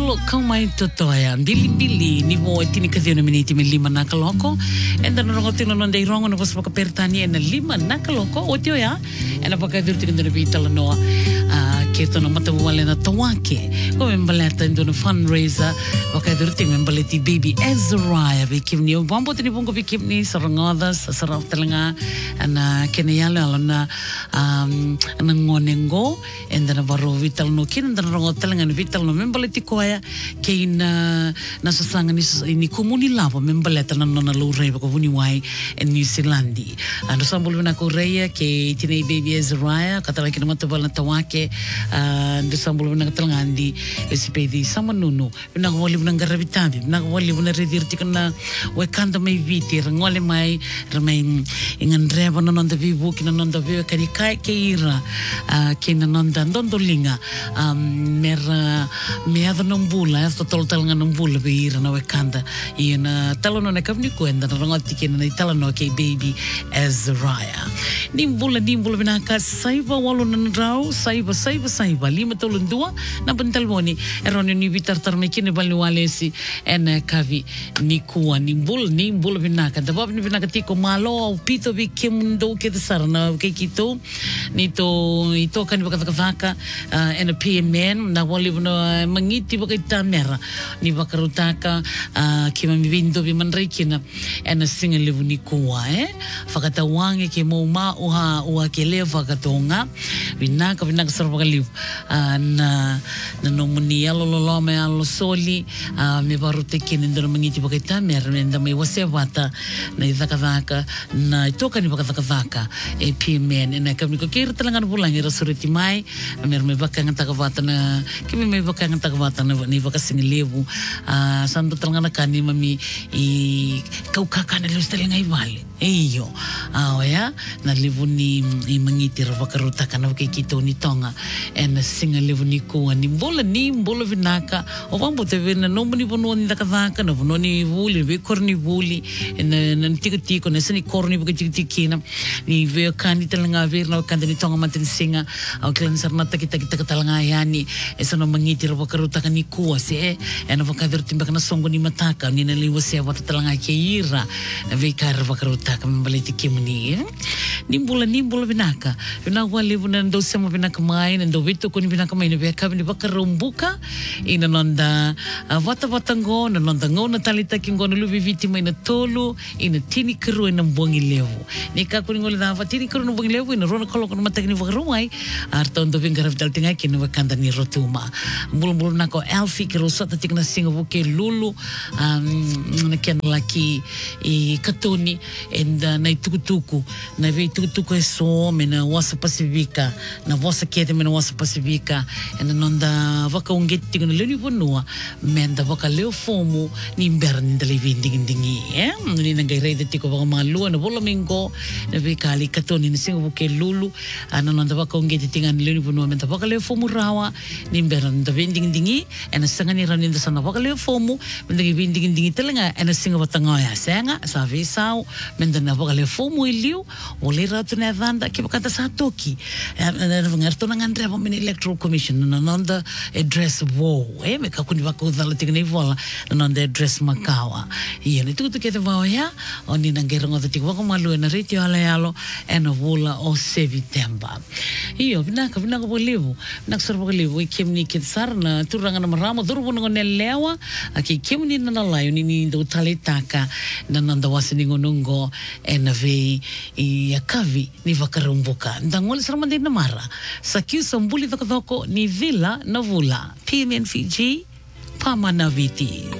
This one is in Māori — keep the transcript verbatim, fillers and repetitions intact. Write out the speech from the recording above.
Lolo kau mai totoya bili bili ni mo tini kadhiona miniti me lima nakaloko enda no rongo tino non dei rongo no vos paka pertani na lima nakaloko o tio ya ena paka dirti kendo na vitala no ke to no mata wale na tawake ko membaleta ndo no fundraiser paka dirti membaleti baby Azariah be kimni o bombo tini bongo be kimni sarangoda saraf talanga ana kene yala na um na ngonengo enda na baro vital no kin enda rongo talanga no vital no membaleti koya ke ina na sasanga ni ni komuni lava membaleta na na lo rei ko vuni wai en New Zealand ando sambulu na korea ke tini baby Azariah katala kina mata bala tawake ando sambulu na katalangandi esipedi samanunu na wali na garavitabi na wali na redirti kana wekanda mai viti ngole mai ramai ingan reba na nonda vivu kina nonda vivu kani kai ke ira ke na nonda ndondolinga mera meada nombula esta toltalanga nombula be ira na wekanda ina talono na kavni kuenda na rangoti kina na talono ke baby Azariah nimbula nimbula binaka saiba walu na rau saiba saiba saiba lima tolong dua na bentalboni eroni ni vitar tarmekine bali walesi ena kavi ni kuwa nimbul nimbul binaka dabab ni binaka tiko malo pito bi kemundo ke sarna ke kito nito ito kan baka vaka ena P M N na wali na mangiti baka tamera ni baka rutaka kima mibindo bi manrekina ena singa levu ni kuwa eh fakata wange ke mo ma uha uha ke leva katonga binaka binaka sarva liv na na nomuni alo lo me alo soli me baru tekini ndo mangiti baka tamera nda me wasevata na idaka vaka na itoka ni baka vaka e P M N na kami ko kira talangan bulang ira suriti mai mer me baka ngata vata na kimi me baka ngata vata na ni baka singlevu a santo talangan kani mami i kau kakana lu talangai vale iyo ah ya na levu ni i mangiti ra baka ruta kana ke kito ni tonga en singa levu ni ko ni bola ni bola vinaka o vambo te vena no mani bono ni daka vaka no bono ni vuli ve korni vuli en na tiko tiko na sani korni baka tiko tikina ni ve kani talanga ver na kanda ni tonga matin singa au klan sarna kita kita talanga yani esa no mangiti ra baka ruta ni ko se en baka ver timba kana songo ni mataka ni na liwa se wata talanga ke ira ve kar baka ruta kam baliti kimni ni bola ni bola vinaka na wali buna ndo sema vinaka mai ndo vitu ko ni vinaka mai ni ve kabni baka rumbuka ina nonda vata vata ngo na nonda ngo na talita kingo na lubi viti mai na tolu ina tini keru ina mbongi levu ni ka ko ngol da tini keru na mbongi levu ina rona kolo ko mata ni vagrumai arto ndo vinga rafdal tinga kini wakanda ni rotuma bulu bulu nako Alfie kero sota tikna singa buke lulu um na ken laki i katoni enda na tukutuku na ve tukutuku eso mena wasa pasifika na wasa kete mena wasa pasifika ena nonda vaka ungeti kuna leni vonua menda vaka leo fomu ni mber ni dali vinding dingi eh ni nangai rei tiko vaka malu na bola mingo na ve kali katoni ni singo buke lulu ana nonda vaka ungeti tinga ni leni vonua menda vaka leo fomu rawa ni mber ni da vinding dingi ena sanga ni rani ndasana vaka leo fomu menda vinding dingi telenga ena singo batanga ya senga sa ve sao menda na vaka leo fomu iliu ole ratu na vanda ke vaka ta satoki na ngarto na ngandre va mini electoral commission na nonda address wo eh me ka kuni vaka udala tingni vola na nonda address makawa ia ni tuku tuke te va ya oni na ngero ngota tiku vaka malu na reti ala yalo ena vola o September iyo binaka binaka bolivu binaka sorbo bolivu ikemni kitsar na turanga na maramo durbo no nelewa aki kemni na nalayo ni ni do talitaka na nonda wasini ngonongo ena ve i akavi ni vakarumbuka ndangol sarmande na mara sakiu sambuli toko ni vila na vula P M N Fiji Pamanaviti.